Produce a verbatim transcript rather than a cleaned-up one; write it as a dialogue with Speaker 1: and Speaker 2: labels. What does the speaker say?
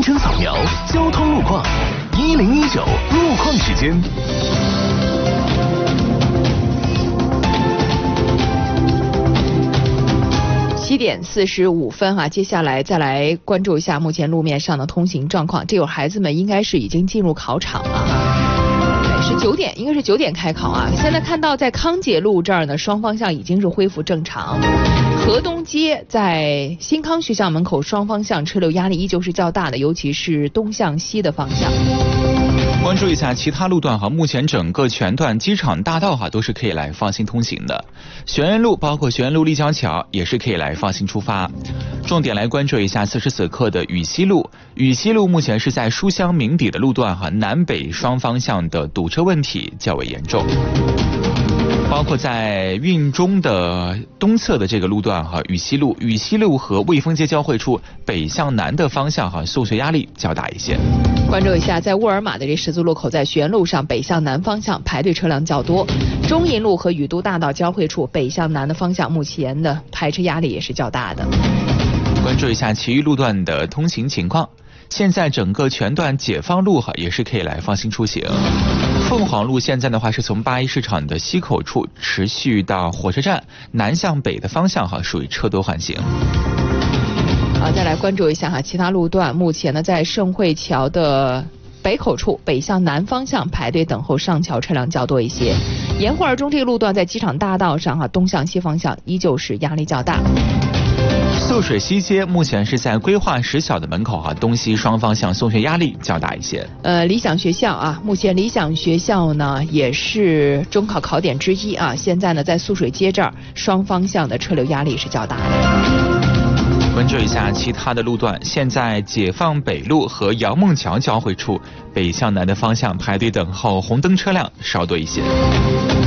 Speaker 1: 程扫描交通路况，一零一九路况时间。
Speaker 2: 七点四十五分啊，接下来再来关注一下目前路面上的通行状况。这会儿孩子们应该是已经进入考场了哈，对，是九点，应该是九点开考啊。现在看到在康节路这儿呢，双方向已经是恢复正常。河东街在新康学校门口双方向车流压力依旧是较大的，尤其是东向西的方向。
Speaker 3: 关注一下其他路段哈，目前整个全段机场大道哈都是可以来放心通行的。玄源路包括玄源路立交桥也是可以来放心出发。重点来关注一下此时此刻的禹西路，禹西路目前是在书香名邸的路段哈，南北双方向的堵车问题较为严重。包括在运中的东侧的这个路段哈，禹西路、禹西路和卫风街交汇处北向南的方向哈，送学压力较大一些。
Speaker 2: 关注一下，在沃尔玛的这十字路口，在学园路上北向南方向排队车辆较多，中银路和宇都大道交汇处北向南的方向目前的排车压力也是较大的。
Speaker 3: 关注一下其余路段的通行情况。现在整个全段解放路哈也是可以来放心出行。凤凰路现在的话是从八一市场的西口处持续到火车站，南向北的方向哈属于车多缓行。
Speaker 2: 好，再来关注一下哈，其他路段目前呢在盛汇桥的北口处北向南方向排队等候上桥车辆较多一些。沿沪二中这个路段在机场大道上哈东向西方向依旧是压力较大。
Speaker 3: 涑水西街目前是在规划实小的门口哈，东西双方向送学压力较大一些。
Speaker 2: 呃，理想学校啊，目前理想学校呢也是中考考点之一啊，现在呢在涑水街这儿双方向的车流压力是较大的。
Speaker 3: 关注一下其他的路段，现在解放北路和杨孟桥交汇处北向南的方向排队等候红灯车辆稍多一些。